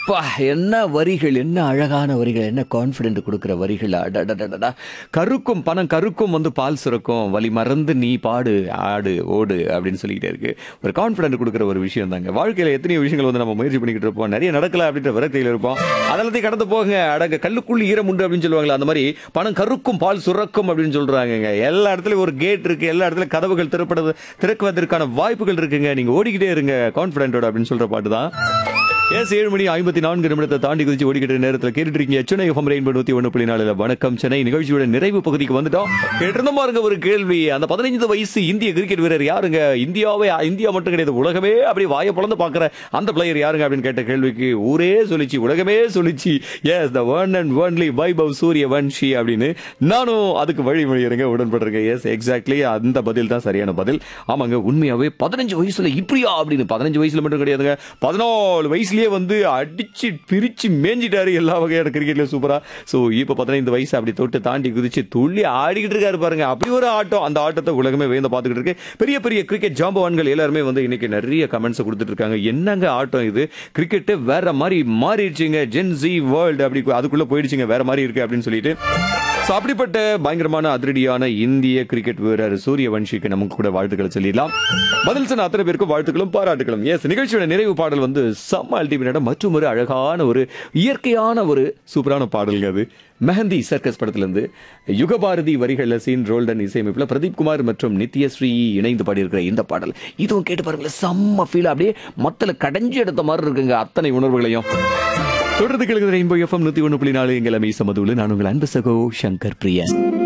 பா என்ன வரிகள், என்ன அழகான வரிகள், என்ன கான்ஃபிடென்ட் கொடுக்குற வரிகள். அடடடடடா. கருக்கும் பணம் கருக்கும் வந்து பால் சுரக்கும், வலி மறந்து நீ பாடு ஆடு ஓடு அப்படின்னு சொல்லிக்கிட்டே இருக்கு. ஒரு கான்ஃபிடென்ட் கொடுக்குற ஒரு விஷயம் தாங்க. வாழ்க்கையில எத்தனையோ விஷயங்கள் வந்து நம்ம முயற்சி பண்ணிக்கிட்டு இருப்போம், நிறைய நடக்கல அப்படின்ற விரக்தியில் இருப்போம். அதெல்லாத்தையும் கடந்து போங்க, அடங்க கல்லுக்குள் ஈரம் உண்டு அப்படின்னு சொல்லுவாங்களா, அந்த மாதிரி பணம் கருக்கும் பால் சுரக்கும் அப்படின்னு சொல்றாங்க. எல்லா இடத்துலயும் ஒரு கேட் இருக்கு, எல்லா இடத்துலயும் கதவுகள் திறக்குவதற்கான வாய்ப்புகள் இருக்குங்க. நீங்க ஓடிக்கிட்டே இருங்க கான்ஃபிடென்ட்டோட அப்படின்னு சொல்ற பாட்டு தான். 7 மணி 54 நிமிடத்தை தாண்டி குதிச்சு ஓடிக்கிட்ட நேரத்தில் கேட்டுட்டு இருக்கீங்க சென்னை எஃப்எம் ரெயின்போ 101.4 வணக்கம் சென்னை நிகழ்ச்சியோட நிறைவு பகுதிக்கு வந்துட்டோம். கேட்டிருந்த பாருங்க ஒரு கேள்வி, அந்த 15 வயசு இந்திய கிரிக்கெட் வீரர் யாருங்க? இந்தியா மட்டும் கிடையாது, உலகமே அப்படி வாயை பொளந்து பாக்குற அந்த பிளேயர் யாருங்க அப்படின்னு கேட்ட கேள்விக்கு ஊரே சொல்லிச்சு, உலகமே சொல்லிச்சு, S the one and only Vaibhav Suryavanshi அப்படின்னு. நானும் அதுக்கு வழிமொழியறங்க, உடன்படுறேங்க. எஸ் எக்ஸாக்ட்லி அந்த பதில் தான் சரியான பதில். ஆமாங்க, உண்மையாவே 15 வயசுல இப்படியா அப்படின்னு. 15 வயசுல மட்டும் கிடையாதுங்க, 14 வயசுலயே வந்து அடிச்சு பிரிச்சு மேஞ்சிட்டாரு எல்லா வகையான கிரிக்கெட்ல சூப்பரா. சோ இப்ப 15 வயசு அப்படி தொட்டு தாண்டி குதிச்சு துள்ளி ஆடிக்கிட்டு இருக்காரு பாருங்க. அப்படி ஒரு ஆட்டம், அந்த ஆட்டத்தை உலகமே வேந்த பாத்துக்கிட்டு இருக்கு. பெரிய பெரிய கிரிக்கெட் ஜாம்பவான்கள் எல்லாருமே வந்து இன்னைக்கு நிறைய கமெண்ட்ஸ் கொடுத்துட்டு இருக்காங்க. என்னங்க ஆட்டம் இது, கிரிக்கெட் வேற மாதிரி மாறிடுச்சுங்க, ஜென் ஜி வேர்ல்டு அப்படி அதுக்குள்ள போயிடுச்சுங்க, வேற மாதிரி இருக்கு அப்படின்னு சொல்லிட்டு. அப்படிப்பட்ட பயங்கரமான அதிரடியான இந்திய கிரிக்கெட் வீரர் சூரியவன்ஷிக்கு நமக்கு கூட வாழ்த்துக்களை சொல்லிடலாம். பதில் சொன்ன அத்தனை பேருக்கும் வாழ்த்துக்களும் பாராட்டுகளும். எஸ், நிகழ்ச்சியோட நிறைவு பாடல் வந்து செம்ம அல்டிமேட்டான மற்றும் ஒரு அழகான ஒரு இயற்கையான ஒரு சூப்பரான பாடல்கள். அது மெஹந்தி சர்க்கஸ் படத்திலிருந்து யுகபாரதி வரிகளில் சீன் ரோல்டன் இசையமைப்பில் பிரதீப் குமார் மற்றும் நித்யஸ்ரீ இணைந்து பாடியிருக்கிற இந்த பாடல். இதுவும் கேட்டு பாருங்களேன், செம்ம ஃபீல், அப்படியே மொத்தல கடைஞ்சி எடுத்த மாதிரி இருக்குங்க அத்தனை உணர்வுகளையும். தொடர்ந்து கேளுங்க ரெயின்போ எஃப்எம் 101.4 எங்கள் அமீசமதுல. நான் உங்கள் அன்பு சகோ சங்கர் பிரியன்.